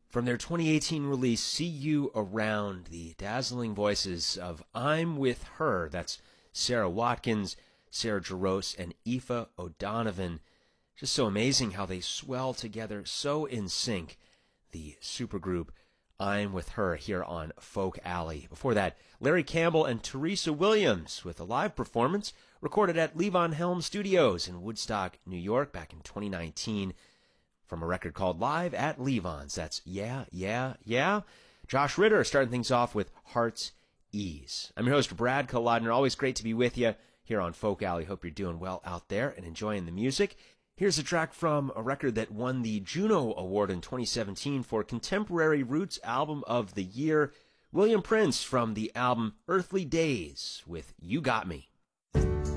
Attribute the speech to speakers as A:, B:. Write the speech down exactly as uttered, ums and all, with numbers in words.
A: From their twenty eighteen release, See You Around, the dazzling voices of I'm With Her. That's Sarah Watkins, Sarah Jarosz, and Aoife O'Donovan. Just so amazing how they swell together, so in sync. The supergroup I'm With Her here on Folk Alley. Before that, Larry Campbell and Teresa Williams with a live performance recorded at Levon Helm Studios in Woodstock, New York back in twenty nineteen. From a record called Live at Levon's. That's Yeah, Yeah, Yeah. Josh Ritter starting things off with Heart's Ease. I'm your host, Brad Kolodner. Always great to be with you here on Folk Alley. Hope you're doing well out there and enjoying the music. Here's a track from a record that won the Juno Award in twenty seventeen for Contemporary Roots Album of the Year. William Prince from the album Earthly Days with You Got Me.